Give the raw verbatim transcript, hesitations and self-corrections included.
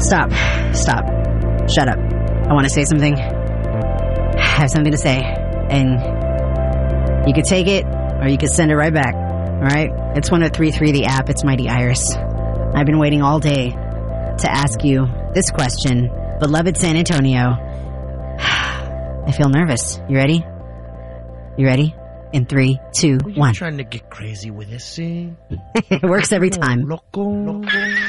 Stop. Stop. Shut up. I want to say something. I have something to say. And you could take it, or you could send it right back. Alright? It's one oh three point three, the app. It's Mighty Iris. I've been waiting all day to ask you this question. Beloved San Antonio. I feel nervous. You ready? You ready? In three, two, Are you one. trying to get crazy with this, see? It works every time. Loco. Loco.